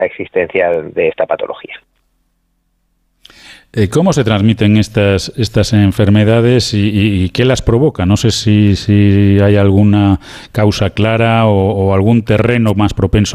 la existencia de esta patología. ¿Cómo se transmiten estas enfermedades y qué las provoca? No sé si hay alguna causa clara o algún terreno más propenso